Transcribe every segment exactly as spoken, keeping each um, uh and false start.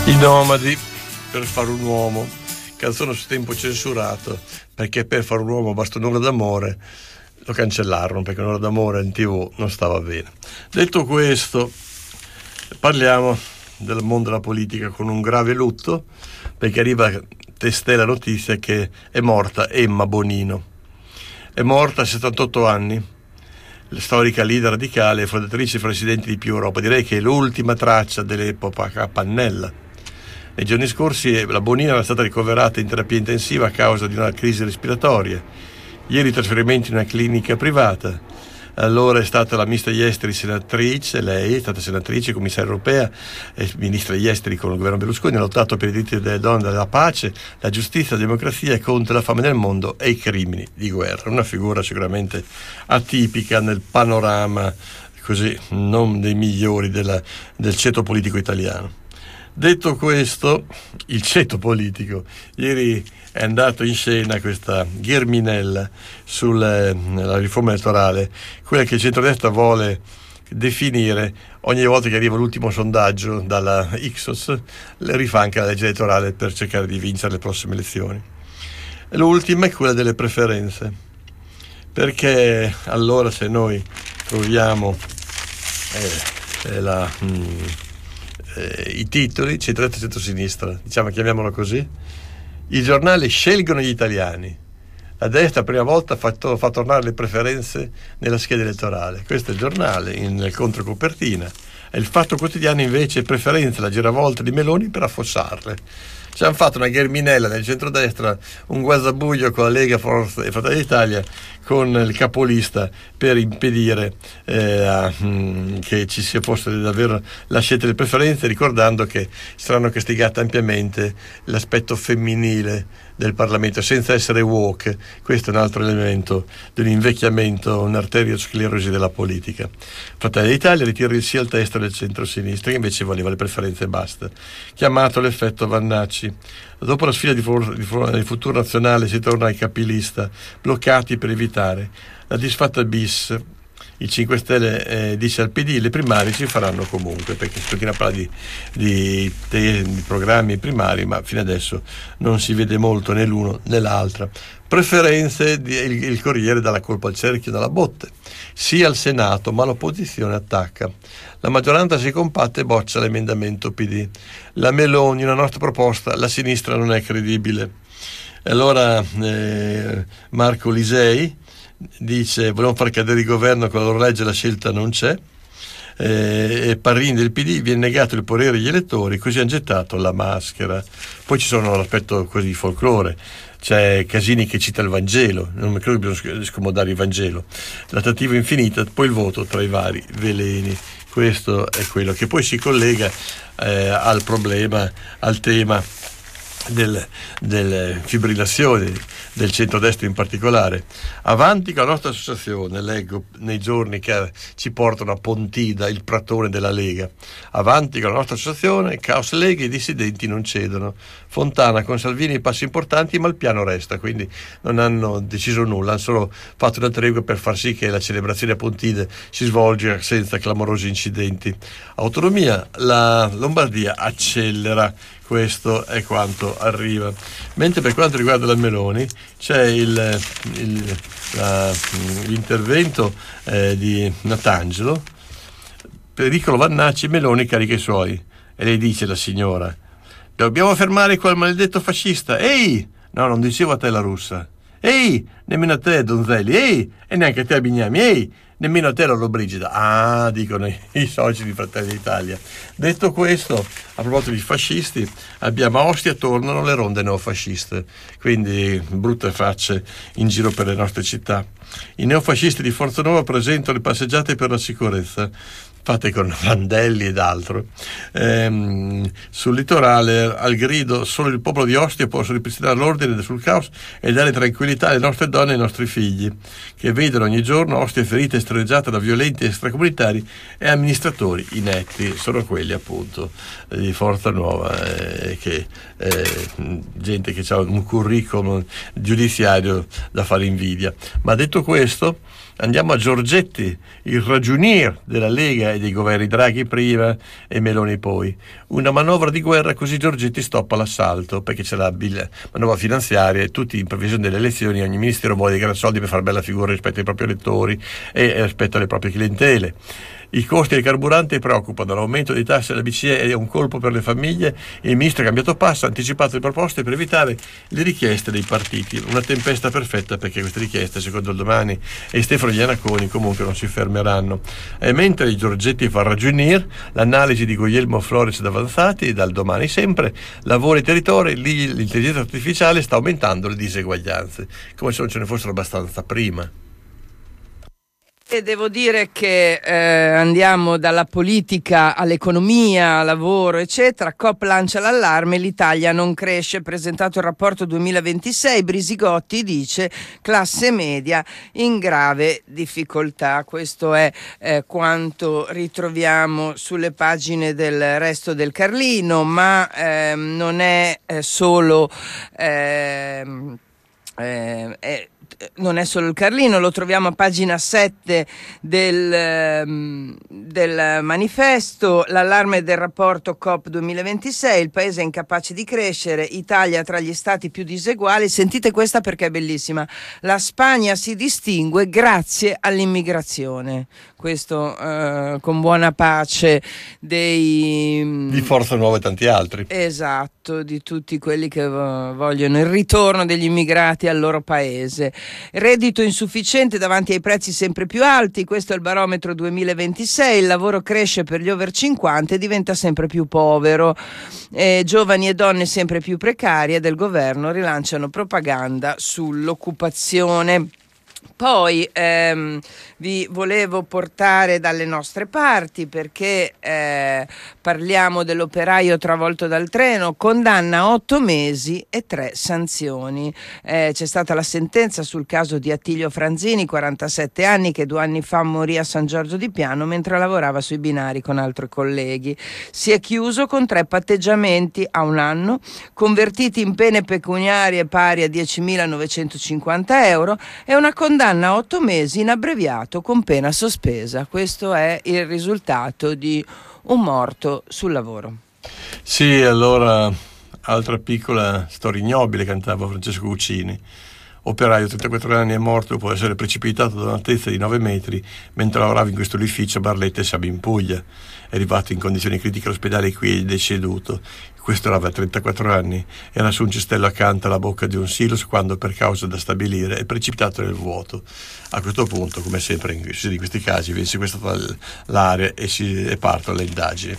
I Nomadi, per fare un uomo, canzone su tempo censurato, perché per fare un uomo basta un'ora d'amore, lo cancellarono perché un'ora d'amore in tv non stava bene. Detto questo, parliamo del mondo della politica con un grave lutto, perché arriva testé la notizia che è morta Emma Bonino. È morta a settantotto anni, la storica leader radicale e fondatrice e presidente di Più Europa. Direi che è l'ultima traccia dell'epoca Pannella. Nei giorni scorsi la Bonino era stata ricoverata in terapia intensiva a causa di una crisi respiratoria. Ieri trasferimento in una clinica privata. Allora è stata la ministra degli esteri senatrice, lei è stata senatrice, commissaria europea e ministra degli esteri con il governo Berlusconi, ha lottato per i diritti delle donne, della pace, la giustizia, la democrazia e contro la fame nel mondo e i crimini di guerra. Una figura sicuramente atipica nel panorama così non dei migliori della, del ceto politico italiano. Detto questo, il ceto politico, ieri è andato in scena questa gherminella sulla riforma elettorale, quella che il centrodestra vuole definire ogni volta che arriva l'ultimo sondaggio dalla Ipsos, le rifà anche la legge elettorale per cercare di vincere le prossime elezioni. L'ultima è quella delle preferenze, perché allora se noi troviamo eh, eh, la... Mh, Eh, i titoli centrodestra e centrosinistra, diciamo, chiamiamolo così, i giornali scelgono gli italiani, la destra prima volta fa, to- fa tornare le preferenze nella scheda elettorale. Questo è il giornale in, nel controcopertina, e il Fatto Quotidiano invece preferenze, la giravolta di Meloni per affossarle. Ci hanno fatto una gherminella nel centrodestra, un guazzabuglio con la Lega, Forza e Fratelli d'Italia, con il capolista per impedire eh, mh, che ci sia fosse davvero la scelta delle preferenze, ricordando che saranno castigate ampiamente l'aspetto femminile del Parlamento, senza essere woke. Questo è un altro elemento dell'invecchiamento, un'arteriosclerosi della politica. Fratelli d'Italia ritira il sì al testo del centro-sinistra, che invece voleva le preferenze e basta, chiamato l'effetto Vannacci. Dopo la sfida di, for- di, for- di Futuro Nazionale si torna ai capilista, bloccati per evitare la disfatta bis. Il cinque Stelle eh, dice al P D le primarie ci faranno comunque, perché si continua a parlare di, di, te- di programmi primari, ma fino adesso non si vede molto né l'uno né l'altra. Preferenze, di, il, il Corriere dà la colpa al cerchio dalla botte. Sì al Senato, ma l'opposizione attacca. La maggioranza si compatte e boccia l'emendamento P D. La Meloni, una nostra proposta, la sinistra non è credibile. Allora eh, Marco Lisei dice vogliamo far cadere il governo con la loro legge, la scelta non c'è, eh, e Parrini del P D viene negato il potere agli elettori, così hanno gettato la maschera. Poi ci sono l'aspetto così di folklore, c'è Casini che cita il Vangelo, non mi credo che bisogna scomodare il Vangelo, l'attrattiva infinita, poi il voto tra i vari veleni. Questo è quello che poi si collega eh, al problema, al tema del, delle fibrillazioni del centrodestra in particolare. Avanti con la nostra associazione, leggo nei giorni che ci portano a Pontida il pratone della Lega. Avanti con la nostra associazione, caos Lega, i dissidenti non cedono. Fontana con Salvini passi importanti, ma il piano resta, quindi non hanno deciso nulla, hanno solo fatto una tregua per far sì che la celebrazione a Pontide si svolga senza clamorosi incidenti. Autonomia, la Lombardia accelera. Questo è quanto arriva. Mentre per quanto riguarda la Meloni c'è il, il, la, l'intervento eh, di Natangelo. Pericolo Vannacci, Meloni carica i suoi, e lei dice, la signora, dobbiamo fermare quel maledetto fascista. Ehi, no, non dicevo a te la russa. Ehi, nemmeno a te Donzelli. Ehi, e neanche a te Bignami. Ehi, nemmeno a te Lollobrigida. Ah, dicono i, i soci di Fratelli d'Italia. Detto questo, a proposito di fascisti, abbiamo a Ostia tornano le ronde neofasciste, quindi brutte facce in giro per le nostre città. I neofascisti di Forza Nuova presentano le passeggiate per la sicurezza, fatte con Randelli ed altro. Ehm, sul litorale, al grido, solo il popolo di Ostia può ripristinare l'ordine sul caos e dare tranquillità alle nostre donne e ai nostri figli, che vedono ogni giorno Ostia ferita e streggiata da violenti extracomunitari e amministratori inetti. Sono quelli appunto di Forza Nuova, eh, che eh, gente che ha un curriculum giudiziario da fare invidia. Ma detto questo, Andiamo a Giorgetti, il ragionier della Lega e dei governi Draghi prima e Meloni poi. Una manovra di guerra, così Giorgetti stoppa l'assalto, perché c'è la manovra finanziaria e tutti in previsione delle elezioni, ogni ministero vuole dei grandi soldi per fare bella figura rispetto ai propri elettori e rispetto alle proprie clientele. I costi dei carburanti preoccupano, l'aumento dei tassi della B C E è un colpo per le famiglie, il ministro ha cambiato passo, ha anticipato le proposte per evitare le richieste dei partiti. Una tempesta perfetta, perché queste richieste, secondo il Domani e Stefano Iannaconi, comunque non si fermeranno. E mentre i Giorgetti fa ragionier, l'analisi di Guglielmo Flores d'Avanzati, dal Domani sempre, lavoro e territori, lì l'intelligenza artificiale sta aumentando le diseguaglianze, come se non ce ne fossero abbastanza prima. E devo dire che eh, andiamo dalla politica all'economia, al lavoro, eccetera. Coop lancia l'allarme, l'Italia non cresce. Presentato il rapporto duemilaventisei, Brisigotti dice classe media in grave difficoltà. Questo è eh, quanto ritroviamo sulle pagine del Resto del Carlino, ma eh, non è eh, solo... Eh, eh, eh, non è solo il Carlino, lo troviamo a pagina sette del, del manifesto. L'allarme del rapporto Coop duemilaventisei, il paese è incapace di crescere, Italia tra gli stati più diseguali. Sentite questa perché è bellissima: la Spagna si distingue grazie all'immigrazione. Questo eh, con buona pace dei di Forza Nuova e tanti altri. Esatto, di tutti quelli che vogliono il ritorno degli immigrati al loro paese. Reddito insufficiente davanti ai prezzi sempre più alti, questo è il barometro duemilaventisei. Il lavoro cresce per gli over cinquanta e diventa sempre più povero. Eh, giovani e donne sempre più precarie del governo rilanciano propaganda sull'occupazione. Poi ehm, vi volevo portare dalle nostre parti, perché eh, parliamo dell'operaio travolto dal treno, condanna a otto mesi e tre sanzioni. Eh, c'è stata la sentenza sul caso di Attilio Franzini, quarantasette anni, che due anni fa morì a San Giorgio di Piano mentre lavorava sui binari con altri colleghi. Si è chiuso con tre patteggiamenti a un anno, convertiti in pene pecuniarie pari a diecimilanovecentocinquanta euro e una condanna a otto mesi in abbreviato con pena sospesa. Questo è il risultato di un morto sul lavoro. Sì, allora, altra piccola storia ignobile, cantava Francesco Guccini. Operaio, trentaquattro anni, è morto dopo essere precipitato da un'altezza di nove metri mentre lavorava in questo edificio a Barletta e Sabio in Puglia. È arrivato in condizioni critiche all'ospedale, qui è deceduto. Questo aveva trentaquattro anni, era su un cestello accanto alla bocca di un silos quando, per causa da stabilire, è precipitato nel vuoto. A questo punto, come sempre in questi casi, viene sequestrata l'area e, si, e partono le indagini.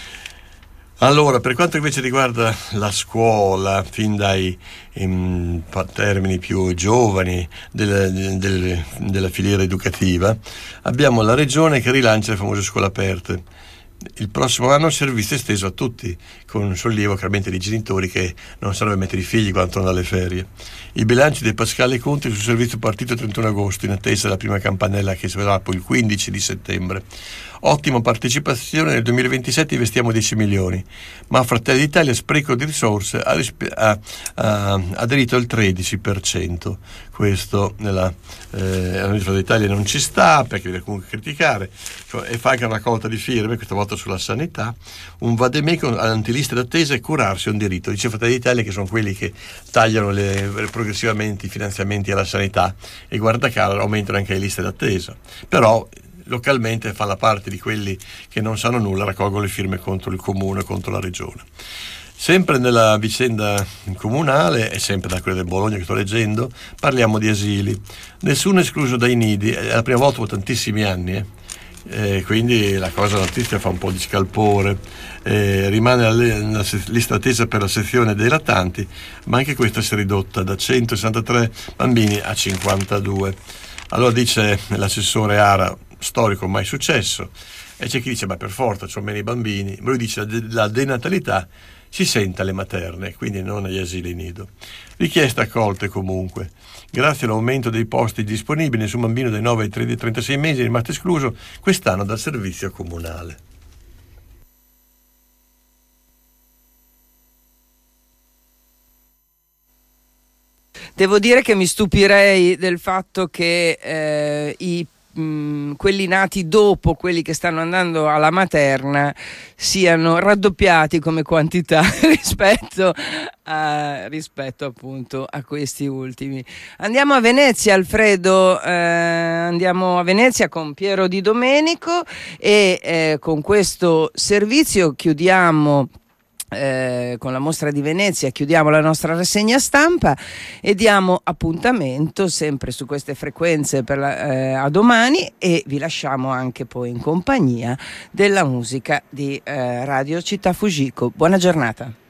Allora, per quanto invece riguarda la scuola, fin dai in, termini più giovani del, del, della filiera educativa, abbiamo la regione che rilancia le famose scuole aperte. Il prossimo anno il servizio è esteso a tutti, con un sollievo chiaramente dei genitori che non sanno mettere i figli quando tornano dalle ferie. I bilanci dei Pascale Conti sul servizio partito il trentuno agosto, in attesa della prima campanella che sarà poi il quindici di settembre. Ottima partecipazione, nel duemilaventisette investiamo dieci milioni, ma Fratelli d'Italia, spreco di risorse, ha, rispe- ha, ha aderito al tredici per cento. Questo nella eh, Fratelli d'Italia non ci sta, perché deve comunque criticare, cioè, e fa anche una raccolta di firme, questa volta sulla sanità, un vademecum antiliste d'attesa e curarsi è un diritto. Dice Fratelli d'Italia che sono quelli che tagliano le, progressivamente i finanziamenti alla sanità e guarda caso aumentano anche le liste d'attesa. Però localmente fa la parte di quelli che non sanno nulla, raccolgono le firme contro il comune, contro la regione. Sempre nella vicenda comunale, e sempre da quella del Bologna che sto leggendo, parliamo di asili. Nessuno escluso dai nidi, è la prima volta dopo tantissimi anni, eh. Eh, quindi la cosa notizia fa un po' di scalpore. Eh, rimane la, la lista attesa per la sezione dei lattanti, ma anche questa si è ridotta da centosessantatré bambini a cinquantadue. Allora dice l'assessore Ara, storico mai successo, e c'è chi dice ma per forza sono meno i bambini, ma lui dice la, de- la denatalità si sente alle materne, quindi non agli asili nido. Richieste accolte comunque. Grazie all'aumento dei posti disponibili, nessun bambino dai nove ai trentasei mesi è rimasto escluso quest'anno dal servizio comunale. Devo dire che mi stupirei del fatto che eh, i mh, quelli nati dopo quelli che stanno andando alla materna siano raddoppiati come quantità rispetto a, rispetto appunto a questi ultimi. Andiamo a Venezia, Alfredo, eh, andiamo a Venezia con Piero Di Domenico e eh, con questo servizio chiudiamo Eh, con la mostra di Venezia, chiudiamo la nostra rassegna stampa e diamo appuntamento sempre su queste frequenze per la, eh, a domani, e vi lasciamo anche poi in compagnia della musica di eh, Radio Città Fujiko. Buona giornata.